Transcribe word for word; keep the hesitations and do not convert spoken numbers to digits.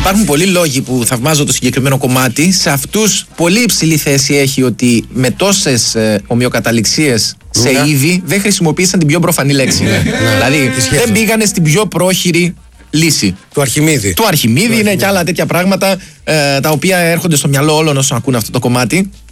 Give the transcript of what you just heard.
υπάρχουν πολλοί λόγοι που θαυμάζω το συγκεκριμένο κομμάτι. Σε αυτούς πολύ υψηλή θέση έχει ότι με τόσες ε, ομοιοκαταληξίες σε Ναι. είδη δεν χρησιμοποίησαν την πιο προφανή λέξη. Ναι, ναι. Δηλαδή Ισχύει δεν αυτό. πήγανε στην πιο πρόχειρη λύση. Του Αρχιμίδη. Του Αρχιμίδη είναι και άλλα τέτοια πράγματα ε, τα οποία έρχονται στο μυαλό όλων όσων ακούν αυτό το κομμάτι.